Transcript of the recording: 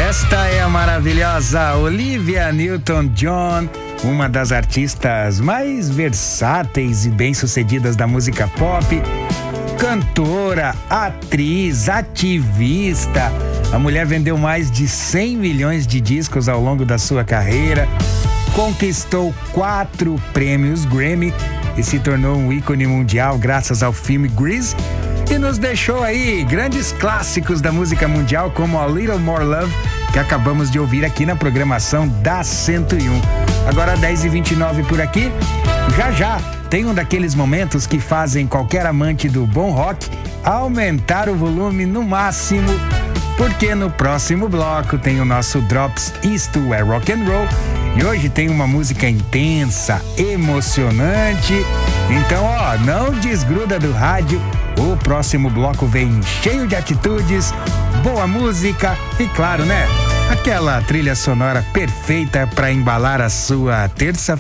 Esta é a maravilhosa Olivia Newton-John, uma das artistas mais versáteis e bem-sucedidas da música pop. Cantora, atriz, ativista. A mulher vendeu mais de 100 milhões de discos ao longo da sua carreira, conquistou 4 prêmios Grammy e se tornou um ícone mundial graças ao filme Grease, e nos deixou aí grandes clássicos da música mundial como A Little More Love, que acabamos de ouvir aqui na programação da 101. Agora 10h29 por aqui. Já tem um daqueles momentos que fazem qualquer amante do bom rock aumentar o volume no máximo, porque no próximo bloco tem o nosso Drops Isto é Rock and Roll, e hoje tem uma música intensa, emocionante. Então, não desgruda do rádio. O próximo bloco vem cheio de atitudes, boa música e, claro, aquela trilha sonora perfeita para embalar a sua terça-feira.